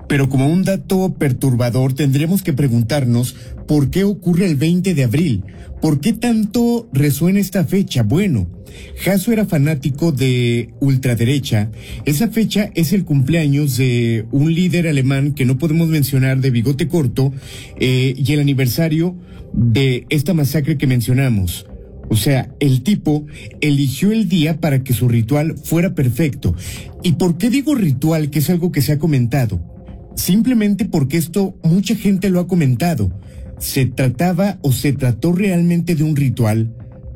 Pero como un dato perturbador tendremos que preguntarnos por qué ocurre el 20 de abril. ¿Por qué tanto resuena esta fecha? Bueno, Jasso era fanático de ultraderecha. Esa fecha es el cumpleaños de un líder alemán que no podemos mencionar, de bigote corto, y el aniversario de esta masacre que mencionamos. O sea, el tipo eligió el día para que su ritual fuera perfecto. ¿Y por qué digo ritual, que es algo que se ha comentado? Simplemente porque esto mucha gente lo ha comentado. ¿Se trataba o se trató realmente de un ritual?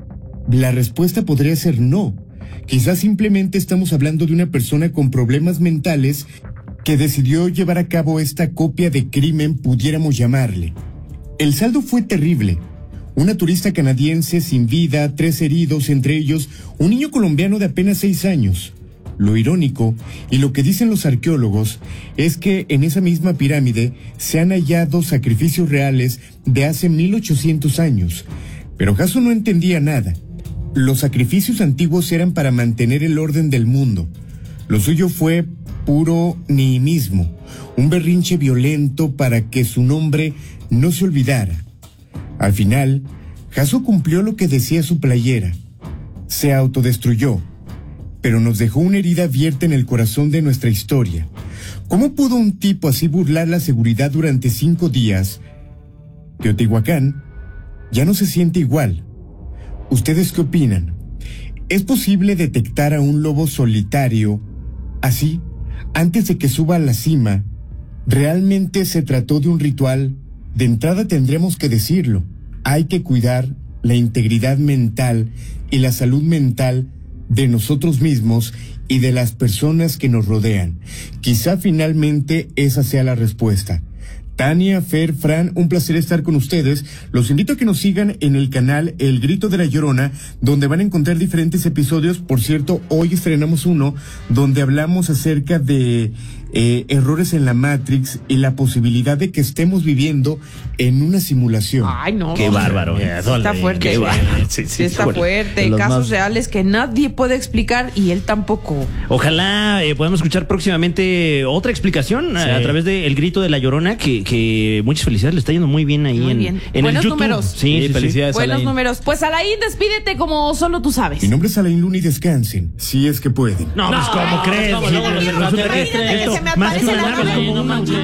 La respuesta podría ser no. Quizás simplemente estamos hablando de una persona con problemas mentales que decidió llevar a cabo esta copia de crimen, pudiéramos llamarle. El saldo fue terrible. Una turista canadiense sin vida, 3 heridos, entre ellos un niño colombiano de apenas 6 años. Lo irónico, y lo que dicen los arqueólogos, es que en esa misma pirámide se han hallado sacrificios reales de hace 1800 años. Pero Jasso no entendía nada. Los sacrificios antiguos eran para mantener el orden del mundo. Lo suyo fue puro nihilismo, un berrinche violento para que su nombre no se olvidara. Al final, Jasso cumplió lo que decía su playera. Se autodestruyó, pero nos dejó una herida abierta en el corazón de nuestra historia. ¿Cómo pudo un tipo así burlar la seguridad durante 5 días? Teotihuacán ya no se siente igual. ¿Ustedes qué opinan? ¿Es posible detectar a un lobo solitario así, antes de que suba a la cima? ¿Realmente se trató de un ritual? De entrada tendremos que decirlo. Hay que cuidar la integridad mental y la salud mental de nosotros mismos y de las personas que nos rodean. Quizá finalmente esa sea la respuesta. Tania, Fer, Fran, un placer estar con ustedes. Los invito a que nos sigan en el canal El Grito de la Llorona, donde van a encontrar diferentes episodios. Por cierto, hoy estrenamos uno donde hablamos acerca de errores en la Matrix y la posibilidad de que estemos viviendo en una simulación. Ay, no. Qué bárbaro. Está fuerte. Qué bárbaro. Sí, está fuerte. Casos reales que nadie puede explicar y él tampoco. Ojalá podamos escuchar próximamente otra explicación a través de El Grito de la Llorona, que muchas felicidades, le está yendo muy bien ahí en buenos el YouTube. números. Sí, felicidades. Buenos Alain. números. Pues Alain, despídete como solo tú sabes. Mi nombre es Alain Luna y descansen, si es que pueden. No, pues ¿cómo crees? Se me Más que aparece una la nave, nave. como una